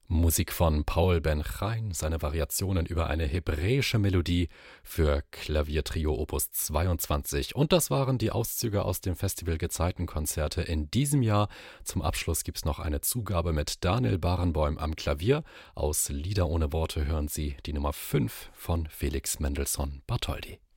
Musik von Paul Ben-Chaim, seine Variationen über eine hebräische Melodie für Klaviertrio Opus 22. Und das waren die Auszüge aus dem Festival Gezeitenkonzerte in diesem Jahr. Zum Abschluss gibt's noch eine Zugabe mit Daniel Barenboim am Klavier. Aus Lieder ohne Worte hören Sie die Nummer 5 von Felix Mendelssohn Bartholdy.